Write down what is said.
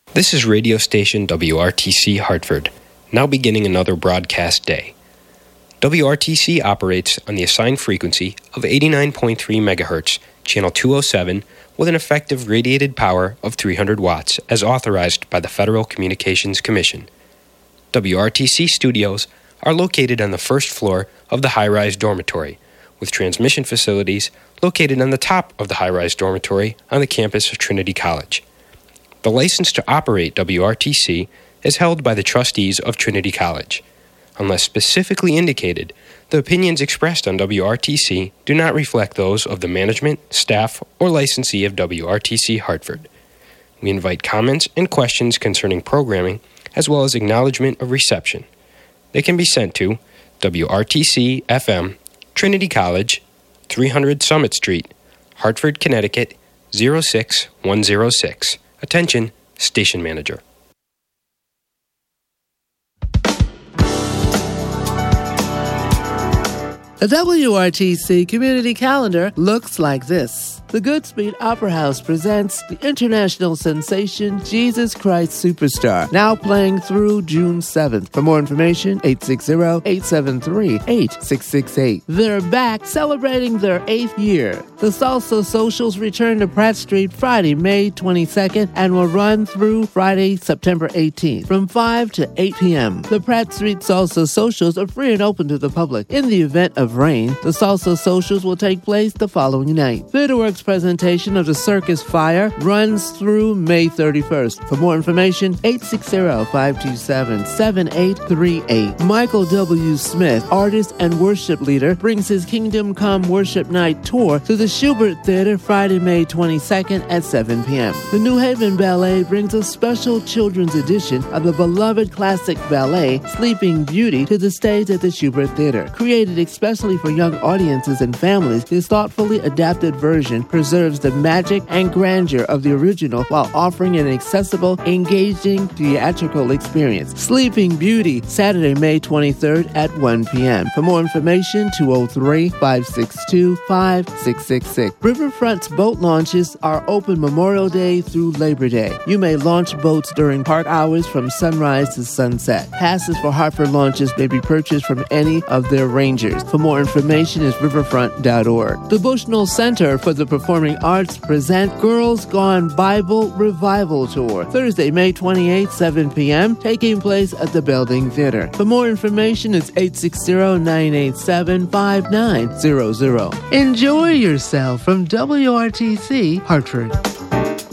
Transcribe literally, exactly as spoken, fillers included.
This is radio station W R T C Hartford, now beginning another broadcast day. W R T C operates on the assigned frequency of eighty-nine point three megahertz, channel two oh seven, with an effective radiated power of three hundred watts, as authorized by the Federal Communications Commission. W R T C studios are located on the first floor of the high-rise dormitory, with transmission facilities located on the top of the high-rise dormitory on the campus of Trinity College. The license to operate W R T C is held by the trustees of Trinity College. Unless specifically indicated, the opinions expressed on W R T C do not reflect those of the management, staff, or licensee of W R T C Hartford. We invite comments and questions concerning programming, as well as acknowledgement of reception. They can be sent to W R T C F M, Trinity College, three hundred Summit Street, Hartford, Connecticut, zero six one zero six. Attention, Station Manager. The W R T C Community Calendar looks like this. The Goodspeed Opera House presents the international sensation Jesus Christ Superstar, now playing through June seventh. For more information, eight six zero, eight seven three, eight six six eight. They're back celebrating their eighth year. The Salsa Socials return to Pratt Street Friday, May twenty-second, and will run through Friday, September eighteenth, from five to eight p.m. The Pratt Street Salsa Socials are free and open to the public. In the event of rain, the Salsa Socials will take place the following night. TheaterWorks presentation of the Circus Fire runs through May thirty-first. For more information, eight six zero, five two seven, seven eight three eight. Michael W. Smith, artist and worship leader, brings his Kingdom Come Worship Night tour to the Schubert Theater Friday, May twenty-second at seven p.m. The New Haven Ballet brings a special children's edition of the beloved classic ballet Sleeping Beauty to the stage at the Schubert Theater. Created especially for young audiences and families, this thoughtfully adapted version preserves the magic and grandeur of the original while offering an accessible, engaging theatrical experience. Sleeping Beauty, Saturday, May twenty-third at one p.m. For more information, two oh three, five six two, five six six six. Riverfront's boat launches are open Memorial Day through Labor Day. You may launch boats during park hours from sunrise to sunset. Passes for Hartford launches may be purchased from any of their rangers. For more information is riverfront dot org. The Bushnell Center for the Performing Arts present Girls Gone Bible Revival Tour, Thursday, May twenty-eighth, seven p.m., taking place at the Belding Theater. For more information, it's eight six zero, nine eight seven, five nine zero zero. Enjoy yourself from W R T C Hartford.